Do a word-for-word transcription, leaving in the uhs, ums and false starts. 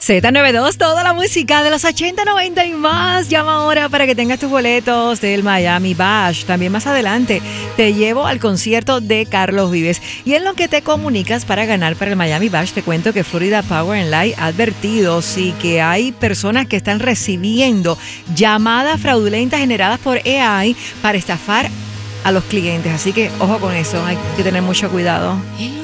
Z noventa y dos, toda la música de los ochenta, noventa y más. Llama ahora para que tengas tus boletos del Miami Bash. También más adelante te llevo al concierto de Carlos Vives. Y en lo que te comunicas para ganar para el Miami Bash, te cuento que Florida Power and Light ha advertido sí que hay personas que están recibiendo llamadas fraudulentas generadas por A I para estafar a los clientes. Así que ojo con eso, hay que tener mucho cuidado.